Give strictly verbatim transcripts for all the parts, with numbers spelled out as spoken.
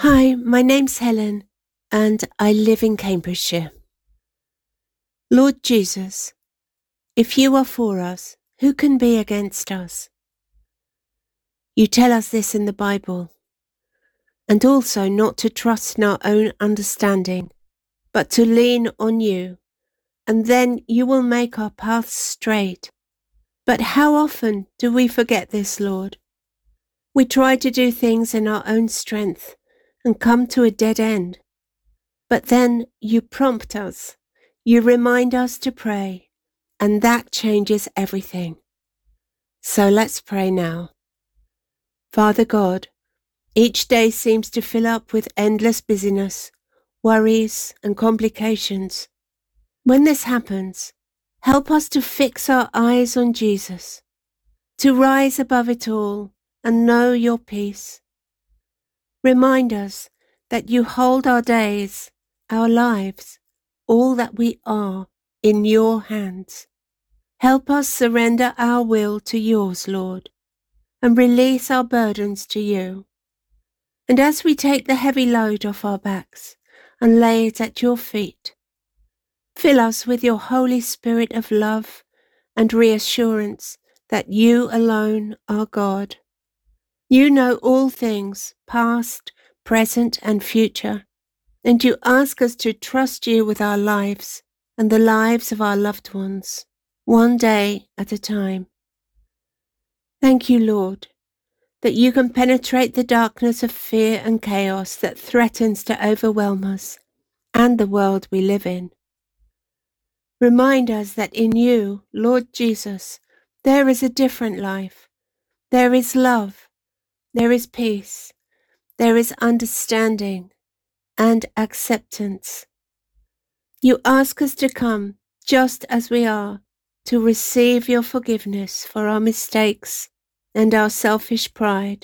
Hi, my name's Helen, and I live in Cambridgeshire. Lord Jesus, if you are for us, who can be against us? You tell us this in the Bible, and also not to trust in our own understanding, but to lean on you, and then you will make our paths straight. But how often do we forget this, Lord? We try to do things in our own strength and come to a dead end. But then you prompt us, you remind us to pray, and that changes everything. So let's pray now. Father God, each day seems to fill up with endless busyness, worries, and complications. When this happens, help us to fix our eyes on Jesus, to rise above it all and know your peace. Remind us that you hold our days, our lives, all that we are, in your hands. Help us surrender our will to yours, Lord, and release our burdens to you. And as we take the heavy load off our backs and lay it at your feet, fill us with your Holy Spirit of love and reassurance that you alone are God. You know all things, past, present, and future, and you ask us to trust you with our lives and the lives of our loved ones, one day at a time. Thank you, Lord, that you can penetrate the darkness of fear and chaos that threatens to overwhelm us and the world we live in. Remind us that in you, Lord Jesus, there is a different life. There is love, there is peace, there is understanding and acceptance. You ask us to come just as we are, to receive your forgiveness for our mistakes and our selfish pride.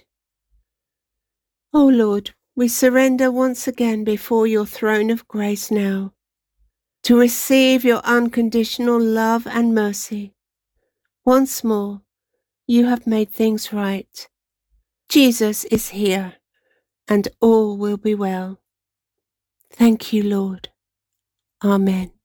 O Lord, we surrender once again before your throne of grace now, to receive your unconditional love and mercy. Once more, you have made things right. Jesus is here, and all will be well. Thank you, Lord. Amen.